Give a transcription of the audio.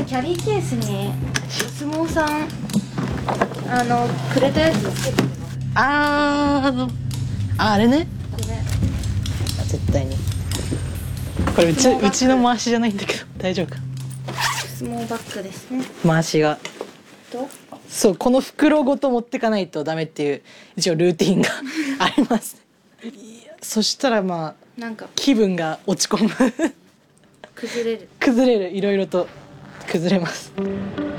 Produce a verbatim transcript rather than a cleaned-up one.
キャリーケースにお相撲さんあのくれたやつつけてるの。 あーあのああれね、 これ絶対にこれうちうちの回しじゃないんだけど大丈夫か。 相撲バッグですね。 回しがとそうこの袋ごと持ってかないとダメっていう一応ルーティンがあります。いやそしたらまあなんか気分が落ち込む崩れる。 崩れる、いろいろと崩れます。